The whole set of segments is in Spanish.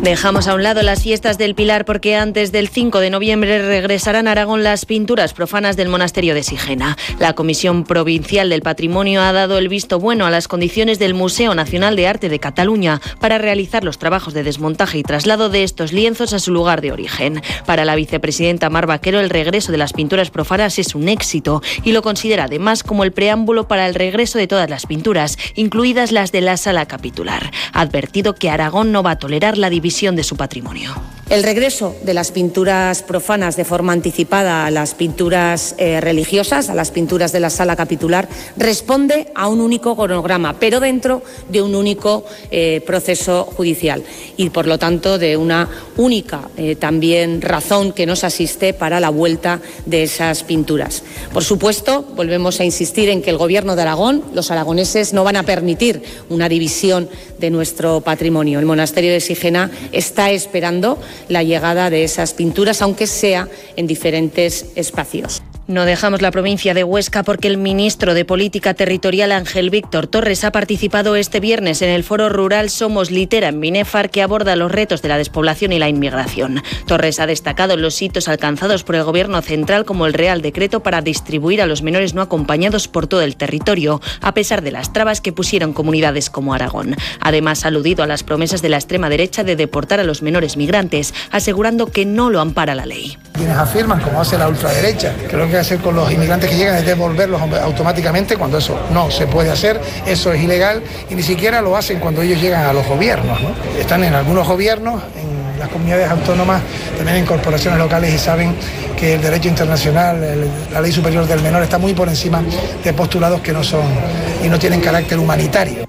Dejamos a un lado las fiestas del Pilar porque antes del 5 de noviembre regresarán a Aragón las pinturas profanas del monasterio de Sigena. La Comisión Provincial del Patrimonio ha dado el visto bueno a las condiciones del Museo Nacional de Arte de Cataluña para realizar los trabajos de desmontaje y traslado de estos lienzos a su lugar de origen. Para la vicepresidenta Mar Vaquero, el regreso de las pinturas profanas es un éxito y lo considera además como el preámbulo para el regreso de todas las pinturas, incluidas las de la Sala Capitular. Ha advertido que Aragón no va a tolerar la división de su patrimonio. El regreso de las pinturas profanas de forma anticipada a las pinturas religiosas, a las pinturas de la Sala Capitular, responde a un único cronograma, pero dentro de un único proceso judicial y, por lo tanto, de una única también razón que nos asiste para la vuelta de esas pinturas. Por supuesto, volvemos a insistir en que el Gobierno de Aragón, los aragoneses, no van a permitir una división de nuestro patrimonio. El monasterio de Sigena está esperando la llegada de esas pinturas, aunque sea en diferentes espacios. No dejamos la provincia de Huesca porque el ministro de Política Territorial, Ángel Víctor Torres, ha participado este viernes en el foro rural Somos Litera en Binefar, que aborda los retos de la despoblación y la inmigración. Torres ha destacado los hitos alcanzados por el Gobierno central, como el Real Decreto para distribuir a los menores no acompañados por todo el territorio, a pesar de las trabas que pusieron comunidades como Aragón. Además, ha aludido a las promesas de la extrema derecha de deportar a los menores migrantes, asegurando que no lo ampara la ley. Quienes afirman, como hace la ultraderecha, que lo que hacer con los inmigrantes que llegan es devolverlos automáticamente, cuando eso no se puede hacer, eso es ilegal, y ni siquiera lo hacen cuando ellos llegan a los gobiernos, ¿no? Están en algunos gobiernos, en las comunidades autónomas, también en corporaciones locales, y saben que el derecho internacional, la ley superior del menor, está muy por encima de postulados que no son y no tienen carácter humanitario.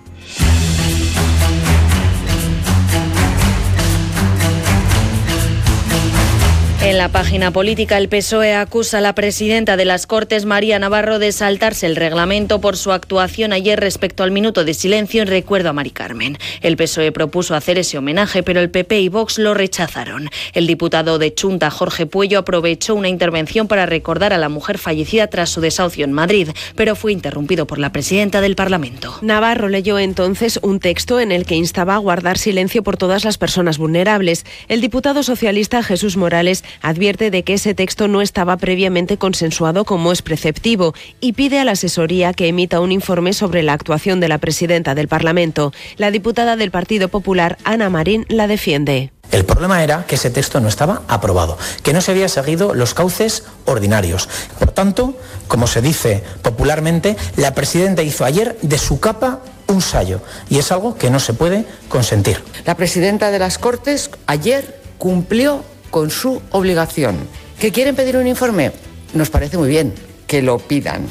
En la página política, el PSOE acusa a la presidenta de las Cortes, María Navarro, de saltarse el reglamento por su actuación ayer respecto al minuto de silencio en recuerdo a Mari Carmen. El PSOE propuso hacer ese homenaje, pero el PP y Vox lo rechazaron. El diputado de Chunta, Jorge Puello, aprovechó una intervención para recordar a la mujer fallecida tras su desahucio en Madrid, pero fue interrumpido por la presidenta del Parlamento. Navarro leyó entonces un texto en el que instaba a guardar silencio por todas las personas vulnerables. El diputado socialista Jesús Morales advierte de que ese texto no estaba previamente consensuado como es preceptivo y pide a la asesoría que emita un informe sobre la actuación de la presidenta del Parlamento. La diputada del Partido Popular, Ana Marín, la defiende. El problema era que ese texto no estaba aprobado, que no se había seguido los cauces ordinarios. Por tanto, como se dice popularmente, la presidenta hizo ayer de su capa un sayo, y es algo que no se puede consentir. La presidenta de las Cortes ayer cumplió con su obligación. ¿Que quieren pedir un informe? Nos parece muy bien que lo pidan.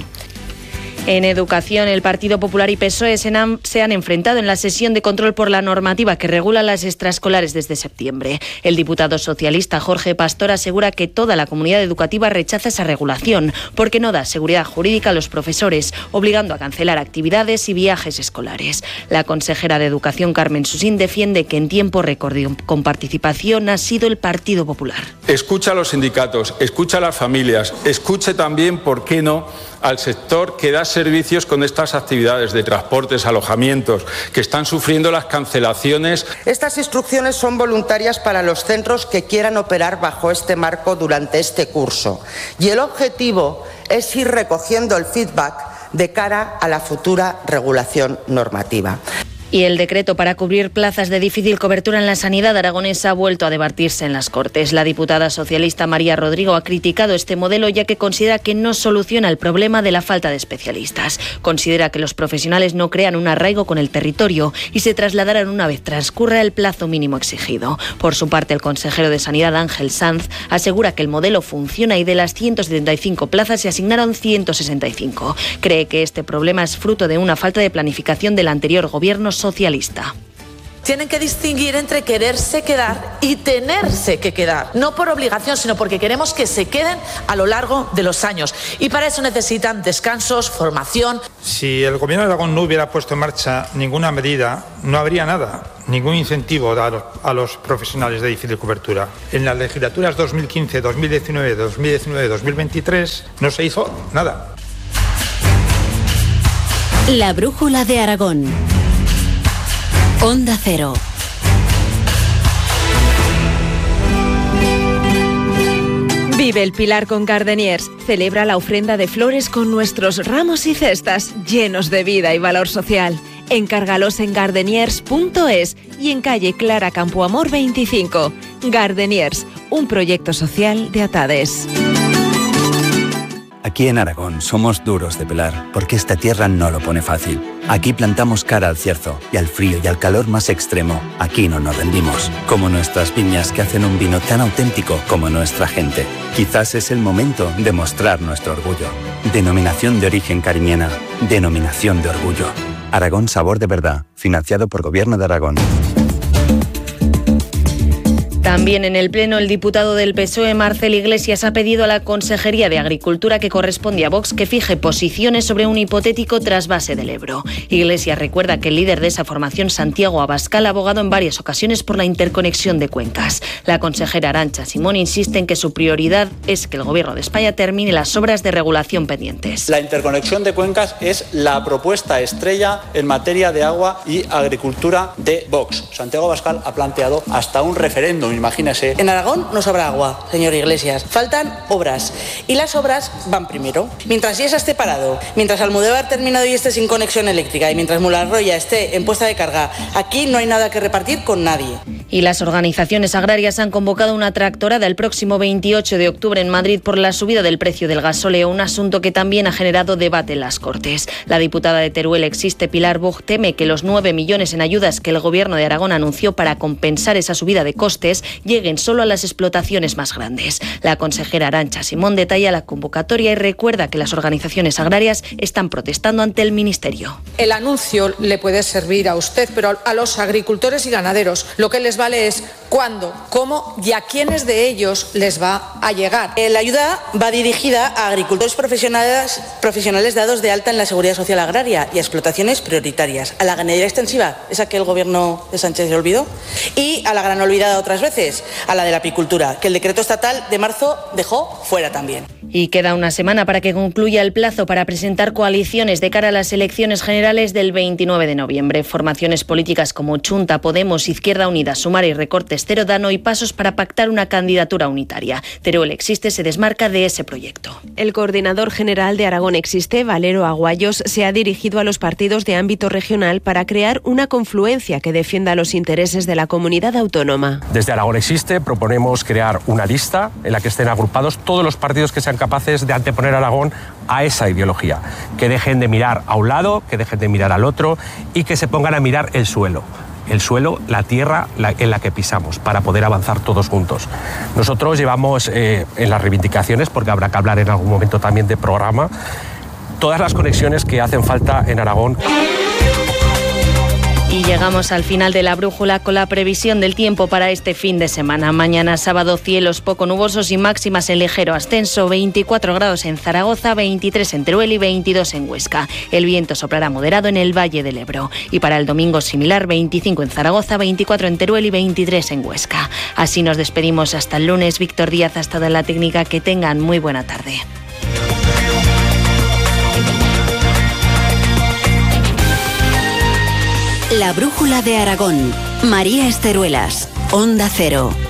En educación, el Partido Popular y PSOE se han enfrentado en la sesión de control por la normativa que regula las extraescolares desde septiembre. El diputado socialista Jorge Pastor asegura que toda la comunidad educativa rechaza esa regulación porque no da seguridad jurídica a los profesores, obligando a cancelar actividades y viajes escolares. La consejera de Educación, Carmen Susín, defiende que en tiempo récord y con participación ha sido el Partido Popular. Escucha a los sindicatos, escucha a las familias, escuche también, ¿por qué no?, al sector que da servicios con estas actividades de transportes, alojamientos, que están sufriendo las cancelaciones. Estas instrucciones son voluntarias para los centros que quieran operar bajo este marco durante este curso. Y el objetivo es ir recogiendo el feedback de cara a la futura regulación normativa. Y el decreto para cubrir plazas de difícil cobertura en la sanidad aragonesa ha vuelto a debatirse en las Cortes. La diputada socialista María Rodrigo ha criticado este modelo ya que considera que no soluciona el problema de la falta de especialistas. Considera que los profesionales no crean un arraigo con el territorio y se trasladarán una vez transcurra el plazo mínimo exigido. Por su parte, el consejero de Sanidad, Ángel Sanz, asegura que el modelo funciona y de las 175 plazas se asignaron 165. Cree que este problema es fruto de una falta de planificación del anterior gobierno socialista. Tienen que distinguir entre quererse quedar y tenerse que quedar. No por obligación, sino porque queremos que se queden a lo largo de los años. Y para eso necesitan descansos, formación. Si el gobierno de Aragón no hubiera puesto en marcha ninguna medida, no habría nada, ningún incentivo a los profesionales de difícil cobertura. En las legislaturas 2015, 2019, 2019, 2023 no se hizo nada. La brújula de Aragón. Onda Cero. Vive el Pilar con Gardeniers. Celebra la ofrenda de flores con nuestros ramos y cestas llenos de vida y valor social. Encárgalos en gardeniers.es y en calle Clara Campoamor 25. Gardeniers, un proyecto social de Atades. Aquí en Aragón somos duros de pelar, porque esta tierra no lo pone fácil. Aquí plantamos cara al cierzo y al frío y al calor más extremo. Aquí no nos rendimos, como nuestras viñas que hacen un vino tan auténtico como nuestra gente. Quizás es el momento de mostrar nuestro orgullo. Denominación de origen cariñena, denominación de orgullo. Aragón Sabor de Verdad, financiado por Gobierno de Aragón. También en el Pleno, el diputado del PSOE, Marcel Iglesias, ha pedido a la Consejería de Agricultura, que corresponde a Vox, que fije posiciones sobre un hipotético trasvase del Ebro. Iglesias recuerda que el líder de esa formación, Santiago Abascal, ha abogado en varias ocasiones por la interconexión de cuencas. La consejera Arantxa Simón insiste en que su prioridad es que el Gobierno de España termine las obras de regulación pendientes. La interconexión de cuencas es la propuesta estrella en materia de agua y agricultura de Vox. Santiago Abascal ha planteado hasta un referéndum. Imagínese. En Aragón no sobra agua, señor Iglesias. Faltan obras. Y las obras van primero. Mientras Yesa esté parado, mientras Almudévar terminado y esté sin conexión eléctrica, y mientras Mularroya esté en puesta de carga, aquí no hay nada que repartir con nadie. Y las organizaciones agrarias han convocado una tractorada el próximo 28 de octubre en Madrid por la subida del precio del gasóleo, un asunto que también ha generado debate en las Cortes. La diputada de Teruel Existe, Pilar Buch, teme que los 9 millones en ayudas que el Gobierno de Aragón anunció para compensar esa subida de costes lleguen solo a las explotaciones más grandes. La consejera Arantxa Simón detalla la convocatoria y recuerda que las organizaciones agrarias están protestando ante el Ministerio. El anuncio le puede servir a usted, pero a los agricultores y ganaderos lo que les vale es cuándo, cómo y a quiénes de ellos les va a llegar. La ayuda va dirigida a agricultores profesionales dados de alta en la Seguridad Social Agraria y a explotaciones prioritarias. A la ganadería extensiva, esa que el Gobierno de Sánchez se olvidó, y a la gran olvidada otras veces, a la de la apicultura, que el decreto estatal de marzo dejó fuera también. Y queda una semana para que concluya el plazo para presentar coaliciones de cara a las elecciones generales del 29 de noviembre. Formaciones políticas como Chunta, Podemos, Izquierda Unida, Sumar y Recortes Cero dan hoy pasos para pactar una candidatura unitaria. Teruel Existe se desmarca de ese proyecto. El coordinador general de Aragón Existe, Valero Aguayos, se ha dirigido a los partidos de ámbito regional para crear una confluencia que defienda los intereses de la comunidad autónoma. Desde Aragón Existe proponemos crear una lista en la que estén agrupados todos los partidos que sean capaces de anteponer a Aragón a esa ideología, que dejen de mirar a un lado, que dejen de mirar al otro y que se pongan a mirar el suelo, la tierra en la que pisamos, para poder avanzar todos juntos. Nosotros llevamos en las reivindicaciones, porque habrá que hablar en algún momento también de programa, todas las conexiones que hacen falta en Aragón. Y llegamos al final de la brújula con la previsión del tiempo para este fin de semana. Mañana sábado, cielos poco nubosos y máximas en ligero ascenso, 24 grados en Zaragoza, 23 en Teruel y 22 en Huesca. El viento soplará moderado en el Valle del Ebro. Y para el domingo similar, 25 en Zaragoza, 24 en Teruel y 23 en Huesca. Así nos despedimos hasta el lunes. Víctor Díaz ha estado en la técnica. Que tengan muy buena tarde. La brújula de Aragón. María Esteruelas, Onda Cero.